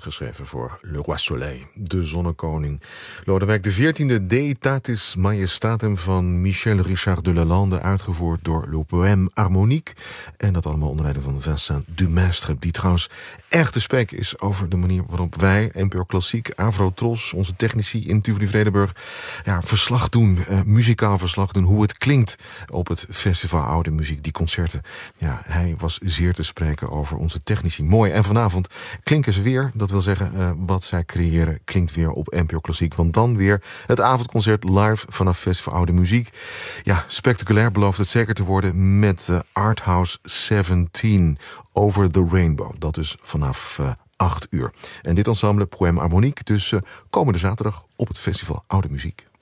geschreven voor Le Roi Soleil, de zonnekoning. Lodewijk XIV, Deitatis Majestatem van Michel Richard de Lalande, uitgevoerd door Le Poème Harmonique. En dat allemaal onder leiding van Vincent Dumestre, die trouwens erg te spreken is over de manier waarop wij, NPO Klassiek, Avrotros, onze technici in Tivoli-Vredenburg, verslag doen, muzikaal verslag doen, hoe het klinkt op het Festival Oude Muziek, die concerten. Ja, hij was zeer te spreken over onze technici. Mooi. En vanavond klinken ze weer. Dat wil zeggen, wat zij creëren klinkt weer op NPO Klassiek. Want dan weer het avondconcert live vanaf Festival Oude Muziek. Ja, spectaculair belooft het zeker te worden met Arthouse 17 Over the Rainbow. Dat is vanaf 8 uur. En dit ensemble, Poème Harmonique, dus komende zaterdag op het Festival Oude Muziek.